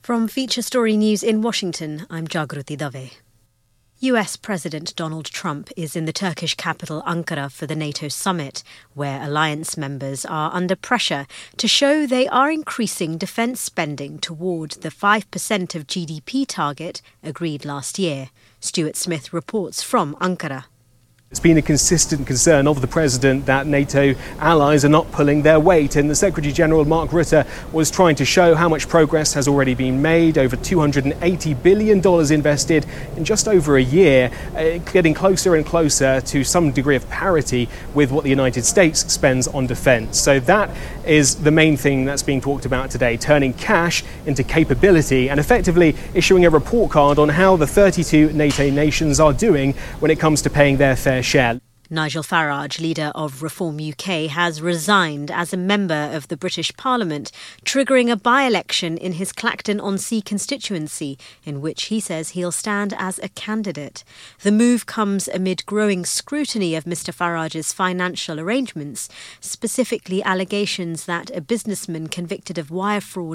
From Feature Story News in Washington, I'm Jagruti Dave. US President Donald Trump is in the Turkish capital Ankara for the NATO summit, where alliance members are under pressure to show they are increasing defence spending toward the 5% of GDP target agreed last year. Stuart Smith reports from Ankara. It's been a consistent concern of the President that NATO allies are not pulling their weight, and the Secretary-General Mark Rutte was trying to show how much progress has already been made. Over $280 billion invested in just over a year, getting closer and closer to some degree of parity with what the United States spends on defence. So that is the main thing that's being talked about today, turning cash into capability and effectively issuing a report card on how the 32 NATO nations are doing when it comes to paying their fair share. Nigel Farage, leader of Reform UK, has resigned as a member of the British Parliament, triggering a by-election in his Clacton-on-Sea constituency, in which he says he'll stand as a candidate. The move comes amid growing scrutiny of Mr Farage's financial arrangements, specifically allegations that a businessman convicted of wire fraud